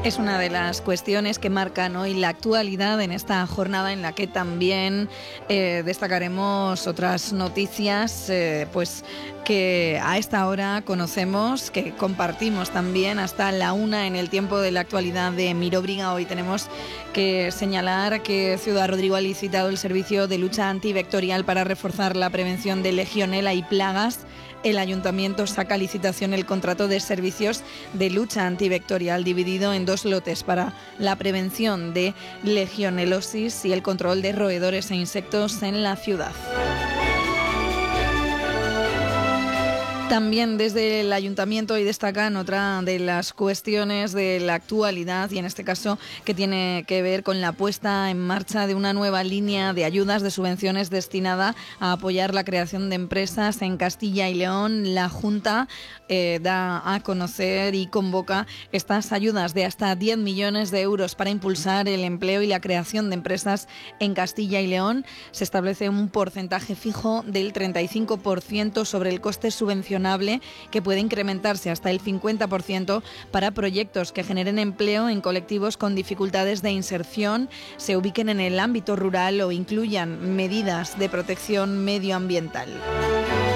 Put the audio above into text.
Es una de las cuestiones que marcan hoy la actualidad en esta jornada en la que también destacaremos otras noticias pues que a esta hora conocemos, que compartimos también hasta la 1 en el tiempo de la actualidad de Mirobriga. Hoy tenemos que señalar que Ciudad Rodrigo ha licitado el servicio de lucha antivectorial para reforzar la prevención de legionela y plagas. El Ayuntamiento saca a licitación el contrato de servicios de lucha antivectorial dividido en 2 lotes para la prevención de legionelosis y el control de roedores e insectos en la ciudad. También desde el Ayuntamiento hoy destacan otra de las cuestiones de la actualidad y en este caso que tiene que ver con la puesta en marcha de una nueva línea de ayudas de subvenciones destinada a apoyar la creación de empresas en Castilla y León. La Junta da a conocer y convoca estas ayudas de hasta 10 millones de euros para impulsar el empleo y la creación de empresas en Castilla y León. Se establece un porcentaje fijo del 35% sobre el coste subvencionable, que puede incrementarse hasta el 50% para proyectos que generen empleo en colectivos con dificultades de inserción, se ubiquen en el ámbito rural o incluyan medidas de protección medioambiental.